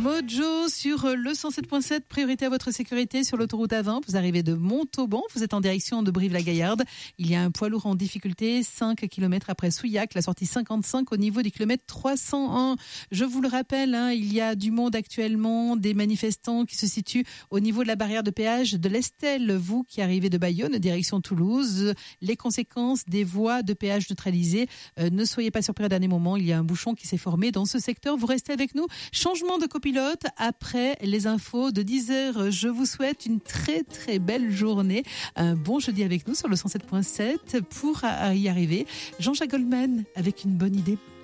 Mojo sur le 107.7, priorité à votre sécurité sur l'autoroute A20. Vous arrivez de Montauban, vous êtes en direction de Brive-la-Gaillarde. Il y a un poids lourd en difficulté, 5 km après Souillac, la sortie 55 au niveau du kilomètre 301. Je vous le rappelle, il y a du monde actuellement, des manifestants qui se situent au niveau de la barrière de péage de l'Estelle. Vous qui arrivez de Bayonne, direction Toulouse, les conséquences des voies de péage neutralisées. Ne soyez pas surpris à dernier moment, il y a un bouchon qui s'est formé dans ce secteur. Vous restez avec nous. Changement de copilote après les infos de 10h. Je vous souhaite une très très belle journée. Un bon jeudi avec nous sur le 107.7 pour y arriver. Jean-Jacques Goldman avec une bonne idée.